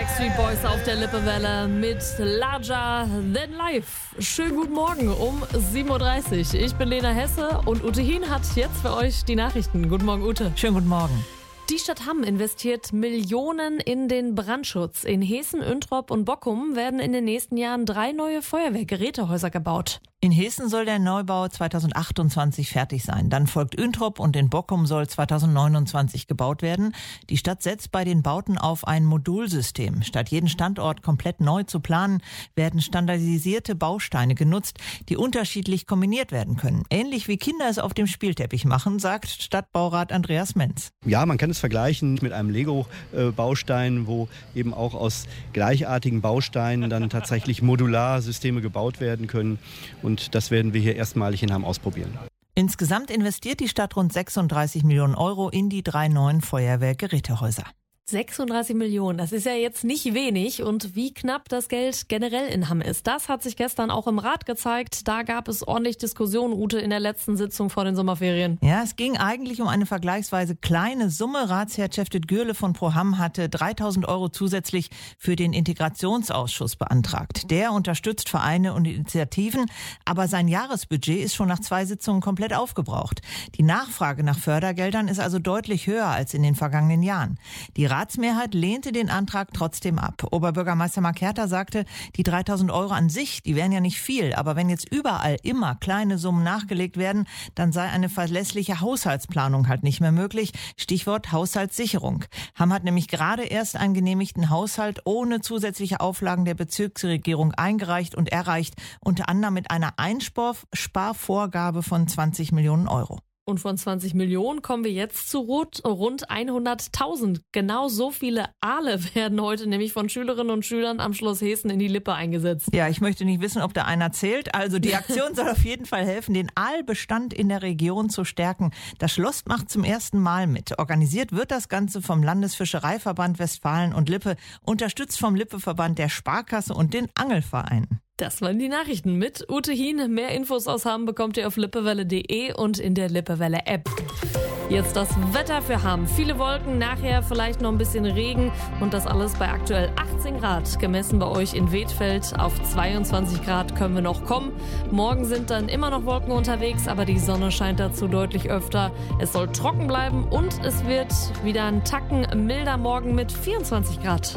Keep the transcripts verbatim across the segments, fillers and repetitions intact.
Backstreet Boys auf der Lippewelle mit Larger Than Life. Schönen guten Morgen um sieben Uhr dreißig. Ich bin Lena Hesse und Ute Hien hat jetzt für euch die Nachrichten. Guten Morgen, Ute. Schönen guten Morgen. Die Stadt Hamm investiert Millionen in den Brandschutz. In Heeßen, Üntrop und Bockum werden in den nächsten Jahren drei neue Feuerwehrgerätehäuser gebaut. In Heeßen soll der Neubau zweitausendachtundzwanzig fertig sein. Dann folgt Üntrop und in Bockum soll zweitausendneunundzwanzig gebaut werden. Die Stadt setzt bei den Bauten auf ein Modulsystem. Statt jeden Standort komplett neu zu planen, werden standardisierte Bausteine genutzt, die unterschiedlich kombiniert werden können. Ähnlich wie Kinder es auf dem Spielteppich machen, sagt Stadtbaurat Andreas Menz. Ja, man kann es vergleichen mit einem Lego-Baustein, wo eben auch aus gleichartigen Bausteinen dann tatsächlich Modularsysteme gebaut werden können. Und das werden wir hier erstmalig in Hamm ausprobieren. Insgesamt investiert die Stadt rund sechsunddreißig Millionen Euro in die drei neuen Feuerwehrgerätehäuser. sechsunddreißig Millionen, das ist ja jetzt nicht wenig. Und wie knapp das Geld generell in Hamm ist, das hat sich gestern auch im Rat gezeigt. Da gab es ordentlich Diskussionen, Ute, in der letzten Sitzung vor den Sommerferien. Ja, es ging eigentlich um eine vergleichsweise kleine Summe. Ratsherr Cevdet Gürle von Pro Hamm hatte dreitausend Euro zusätzlich für den Integrationsausschuss beantragt. Der unterstützt Vereine und Initiativen, aber sein Jahresbudget ist schon nach zwei Sitzungen komplett aufgebraucht. Die Nachfrage nach Fördergeldern ist also deutlich höher als in den vergangenen Jahren. Die Ratsmehrheit lehnte den Antrag trotzdem ab. Oberbürgermeister Mark Herter sagte, die dreitausend Euro an sich, die wären ja nicht viel, aber wenn jetzt überall immer kleine Summen nachgelegt werden, dann sei eine verlässliche Haushaltsplanung halt nicht mehr möglich. Stichwort Haushaltssicherung. Hamm hat nämlich gerade erst einen genehmigten Haushalt ohne zusätzliche Auflagen der Bezirksregierung eingereicht und erreicht, unter anderem mit einer Einsparvorgabe von zwanzig Millionen Euro. Und von zwanzig Millionen kommen wir jetzt zu rund hunderttausend. Genau so viele Aale werden heute nämlich von Schülerinnen und Schülern am Schloss Heeßen in die Lippe eingesetzt. Ja, ich möchte nicht wissen, ob da einer zählt. Also die Aktion soll auf jeden Fall helfen, den Aalbestand in der Region zu stärken. Das Schloss macht zum ersten Mal mit. Organisiert wird das Ganze vom Landesfischereiverband Westfalen und Lippe, unterstützt vom Lippeverband der Sparkasse und den Angelvereinen. Das waren die Nachrichten mit Ute Hien. Mehr Infos aus Hamm bekommt ihr auf lippewelle punkt de und in der Lippewelle-App. Jetzt das Wetter für Hamm. Viele Wolken, nachher vielleicht noch ein bisschen Regen und das alles bei aktuell achtzehn Grad. Gemessen bei euch in Wedfeld. Auf zweiundzwanzig Grad können wir noch kommen. Morgen sind dann immer noch Wolken unterwegs, aber die Sonne scheint dazu deutlich öfter. Es soll trocken bleiben und es wird wieder ein Tacken milder morgen mit vierundzwanzig Grad.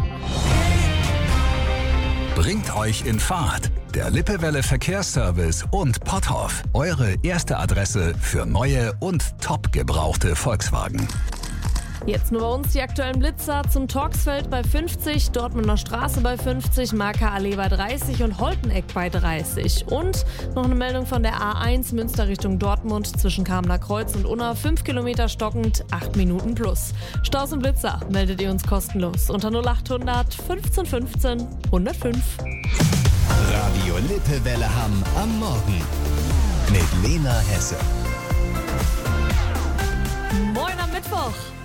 Bringt euch in Fahrt. Der Lippewelle Verkehrsservice und Potthoff. Eure erste Adresse für neue und top gebrauchte Volkswagen. Jetzt nur bei uns die aktuellen Blitzer zum Torxfeld bei fünfzig, Dortmunder Straße bei fünfzig, Marker Allee bei dreißig und Holteneck bei dreißig. Und noch eine Meldung von der A eins Münster Richtung Dortmund zwischen Kamener Kreuz und Unna, fünf Kilometer stockend, acht Minuten plus. Staus und Blitzer meldet ihr uns kostenlos unter null achthundert fünfzehn fünfzehn hundertfünf. Radio Lippewelle Hamm am Morgen mit Lena Hesse. Moin am Mittwoch.